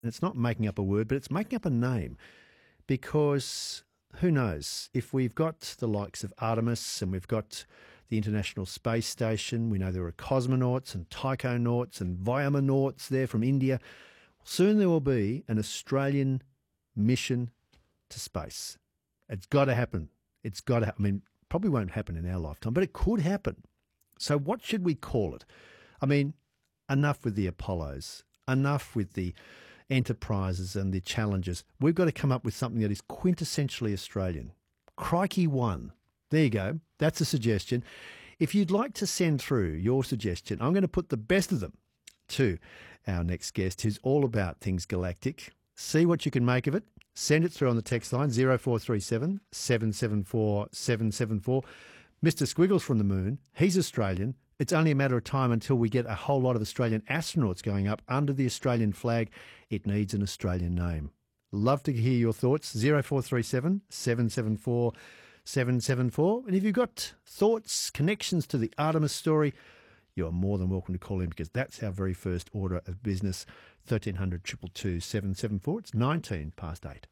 And it's not making up a word, but it's making up a name, because who knows? If we've got the likes of Artemis and we've got the International Space Station, we know there are cosmonauts and taikonauts and Vyamonauts there from India. Soon there will be an Australian mission to space. It's got to happen. It's got to happen. I mean, probably won't happen in our lifetime, but it could happen. So what should we call it? I mean, enough with the Apollos, enough with the Enterprises and the Challengers. We've got to come up with something that is quintessentially Australian. Crikey One. There you go. That's a suggestion. If you'd like to send through your suggestion, I'm going to put the best of them to our next guest, who's all about things galactic. See what you can make of it. Send it through on the text line 0437 774 774. Mr. Squiggles from the Moon, he's Australian. It's only a matter of time until we get a whole lot of Australian astronauts going up under the Australian flag. It needs an Australian name. Love to hear your thoughts. 0437 774 774. And if you've got thoughts, connections to the Artemis story, you are more than welcome to call in, because that's our very first order of business. 1300 222 774. It's 19 past 8.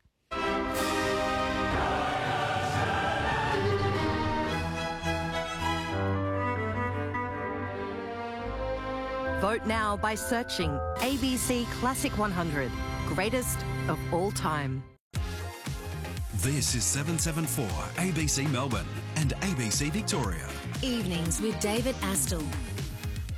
Vote now by searching ABC Classic 100, greatest of all time. This is 774 ABC Melbourne and ABC Victoria. Evenings with David Astle.